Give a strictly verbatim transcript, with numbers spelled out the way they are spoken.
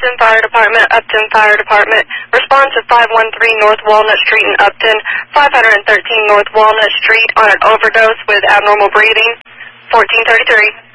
Upton Fire Department, Upton Fire Department. Respond to five one three North Walnut Street in Upton, five thirteen North Walnut Street on an overdose with abnormal breathing. fourteen thirty-three.